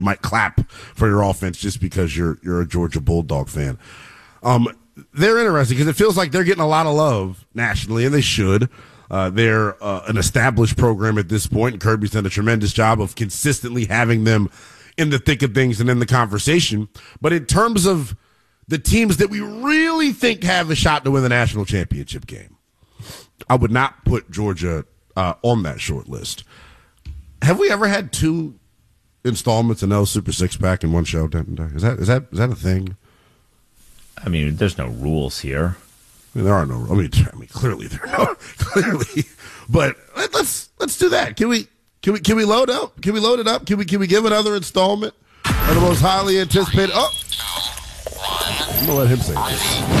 might clap for your offense just because you're a Georgia Bulldog fan. They're interesting because it feels like they're getting a lot of love nationally, and they should. They're an established program at this point, and Kirby's done a tremendous job of consistently having them in the thick of things and in the conversation. But in terms of the teams that we really think have a shot to win the national championship game, I would not put Georgia on that short list. Have we ever had two installments of L Super Six Pack in one show? Is that a thing? I mean, there's no rules here. I mean, there are no. I mean, clearly there are no. Clearly, but let's do that. Can we load up? Can we load it up? Can we give another installment of the most highly anticipated? Oh, I'm gonna let him say this.